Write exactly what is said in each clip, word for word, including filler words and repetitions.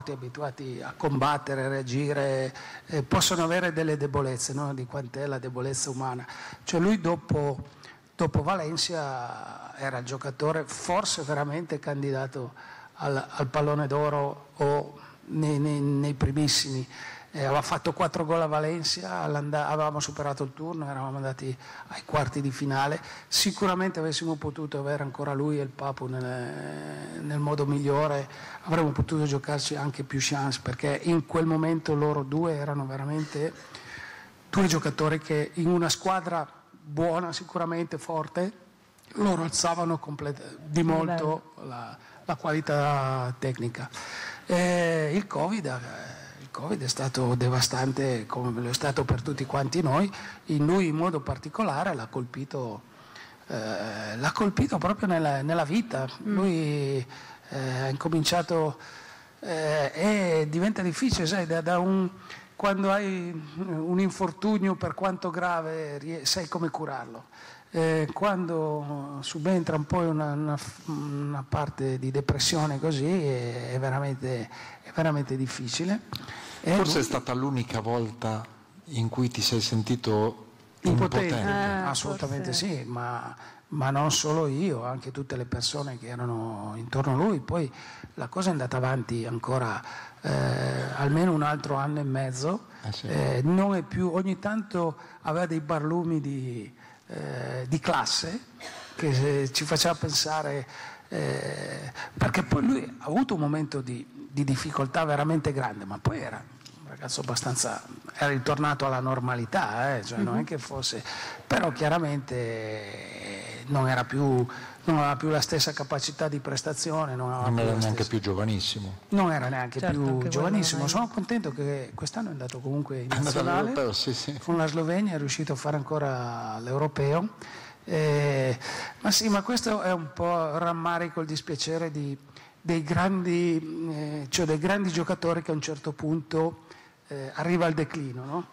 abituati a combattere, a reagire, eh, possono avere delle debolezze, no? Di quant'è la debolezza umana. Cioè lui dopo, dopo Valencia era il giocatore forse veramente candidato al, al pallone d'oro o nei, nei, nei primissimi. Eh, aveva fatto quattro gol a Valencia, avevamo superato il turno, eravamo andati ai quarti di finale. Sicuramente avessimo potuto avere ancora lui e il Papu nel, nel modo migliore, avremmo potuto giocarci anche più chance, perché in quel momento loro due erano veramente due giocatori che in una squadra buona, sicuramente forte, loro alzavano complet- di molto la, la qualità tecnica. Eh, il Covid Il Covid è stato devastante, come lo è stato per tutti quanti noi. In lui in modo particolare l'ha colpito, eh, l'ha colpito proprio nella, nella vita. Mm. Lui eh, ha incominciato eh, e diventa difficile, sai, da, da un, quando hai un infortunio per quanto grave sai come curarlo. Eh, quando subentra un po' una, una, una parte di depressione così è, è, veramente, è veramente difficile. E Forse lui, è stata l'unica volta in cui ti sei sentito impotente, impotente. Eh, assolutamente forse. Sì, ma, ma non solo io, anche tutte le persone che erano intorno a lui. Poi la cosa è andata avanti ancora eh, almeno un altro anno e mezzo. Eh sì. eh, non è più, ogni tanto aveva dei barlumi di Eh, di classe che ci faceva pensare, eh, perché poi lui ha avuto un momento di, di difficoltà veramente grande, ma poi era un ragazzo abbastanza, era ritornato alla normalità, eh, cioè mm-hmm. non è che fosse, però chiaramente non era più, non aveva più la stessa capacità di prestazione, non, non era neanche stessa... più giovanissimo. Non era neanche certo, più giovanissimo. È... Sono contento che quest'anno è andato comunque in nazionale, europeo, sì, sì. Con la Slovenia è riuscito a fare ancora l'europeo. Eh, ma sì, ma questo è un po' rammarico, il dispiacere di, dei, grandi, eh, cioè dei grandi giocatori che a un certo punto eh, arriva al declino, no?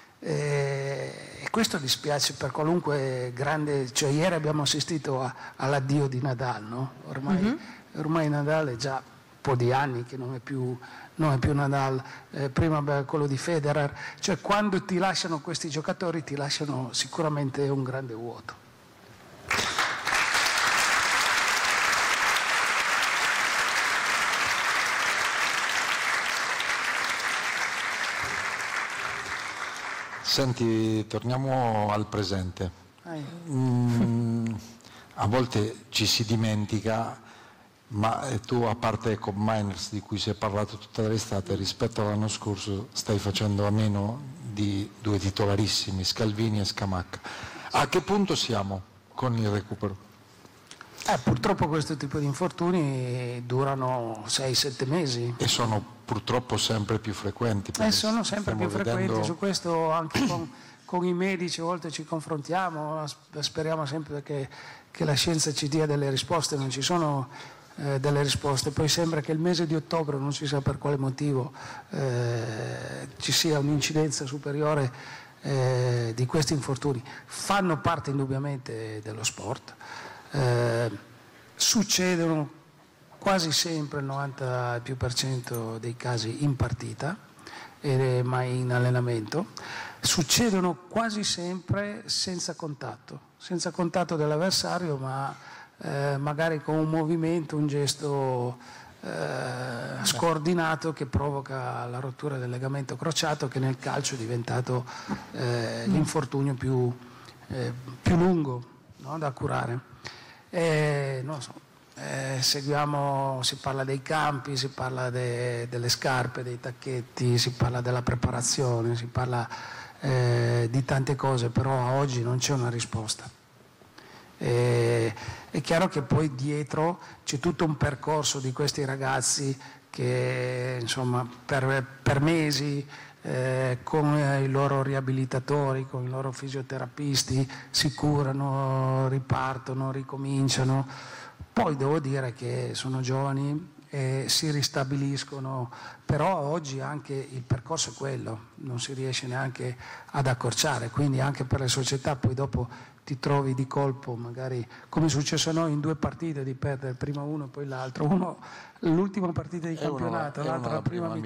Eh, e questo dispiace per qualunque grande, cioè ieri abbiamo assistito a, all'addio di Nadal, no? Ormai, mm-hmm. ormai Nadal è già un po' di anni che non è più, non è più Nadal, eh, prima quello di Federer, cioè quando ti lasciano questi giocatori ti lasciano sicuramente un grande vuoto. Senti, torniamo al presente. Mm, a volte ci si dimentica, ma tu, a parte Cobb Miners di cui si è parlato tutta l'estate, rispetto all'anno scorso stai facendo a meno di due titolarissimi, Scalvini e Scamacca. A che punto siamo con il recupero? Eh, purtroppo questo tipo di infortuni durano sei sette mesi. E sono purtroppo sempre più frequenti. Eh, sono sempre più vedendo... frequenti, su questo anche con, con i medici a volte ci confrontiamo, speriamo sempre che, che la scienza ci dia delle risposte, non ci sono eh, delle risposte, poi sembra che il mese di ottobre, non si sa per quale motivo, eh, ci sia un'incidenza superiore eh, di questi infortuni. Fanno parte indubbiamente dello sport. Eh, succedono quasi sempre il novanta più per cento dei casi in partita e mai in allenamento, succedono quasi sempre senza contatto, senza contatto dell'avversario, ma eh, magari con un movimento, un gesto eh, scordinato che provoca la rottura del legamento crociato, che nel calcio è diventato eh, l'infortunio più, eh, più lungo, no, da curare. Eh, non so, eh, seguiamo, si parla dei campi, si parla de, delle scarpe, dei tacchetti, si parla della preparazione, si parla eh, di tante cose, però a oggi non c'è una risposta. Eh, è chiaro che poi dietro c'è tutto un percorso di questi ragazzi che insomma per, per mesi Eh, con i loro riabilitatori, con i loro fisioterapisti, si curano, ripartono, ricominciano. Poi devo dire che sono giovani eh, si ristabiliscono, però oggi anche il percorso è quello, non si riesce neanche ad accorciare, quindi anche per le società poi dopo ti trovi di colpo, magari come è successo a noi in due partite, di perdere prima uno e poi l'altro, uno l'ultima partita di campionato, l'altra la prima